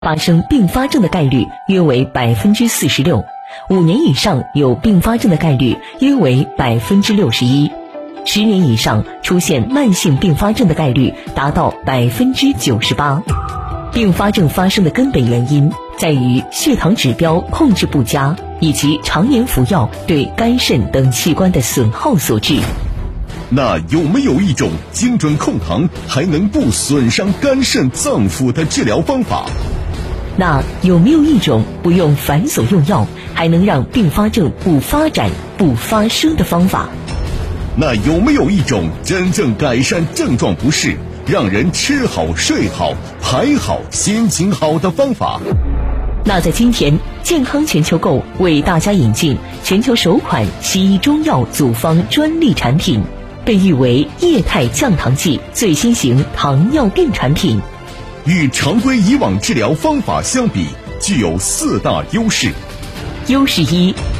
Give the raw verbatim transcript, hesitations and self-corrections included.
发生并发症的概率约为百分之四十六，五年以上有并发症的概率约为百分之六十一，十年以上出现慢性并发症的概率达到百分之九十八。并发症发生的根本原因在于血糖指标控制不佳，以及常年服药对肝肾等器官的损耗所致。 那有没有一种精准控糖还能不损伤肝肾脏腑的治疗方法？ 那有没有一种不用繁琐用药还能让并发症不发展不发生的方法？ 那有没有一种真正改善症状不适，让人吃好睡好排好心情好的方法？ 那在今天，健康全球购为大家引进全球首款西医中药组方专利产品，被誉为液态降糖剂最新型糖尿病产品。 与常规以往治疗方法相比，具有四大优势。 优势一，